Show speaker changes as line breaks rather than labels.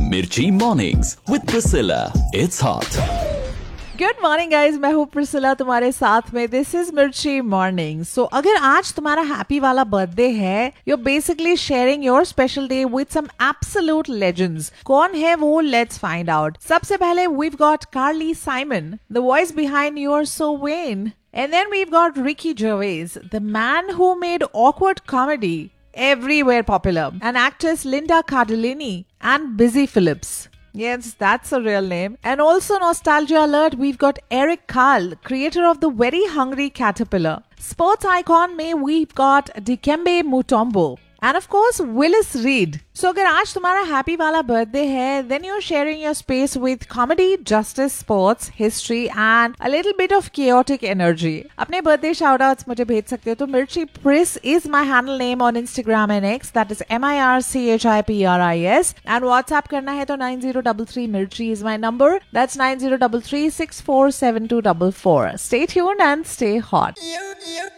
Mirchi Mornings with Priscilla. It's hot.
Good morning guys, मैं हूँ Priscilla तुम्हारे साथ में. दिस इज मिर्ची मॉर्निंग. सो अगर आज तुम्हारा हैप्पी वाला बर्थडे है, you are basically sharing your special day with some absolute legends. कौन है वो? Let's find out. सबसे पहले we've got Carly Simon, the voice behind You're So Vain. And then we've got Ricky Gervais, the man who made awkward comedy everywhere popular, and actress Linda Cardellini and Busy Phillips. Yes, that's a real name. And also nostalgia alert, we've got Eric Carle, creator of the Very Hungry Caterpillar. Sports icon में we've got Dikembe Mutombo. And of course, Willis Reed. So अगर आज तुम्हारा happy वाला birthday है, then you're sharing your space with comedy, justice, sports, history and a little bit of chaotic energy. अपने birthday shoutouts मुझे भेज सकते हो तो Mirchi Pris is my handle name on Instagram and X. That is MIRCHIPRIS. And WhatsApp करना है तो 9033 Mirchi is my number. That's 9033 647244. Stay tuned and stay hot.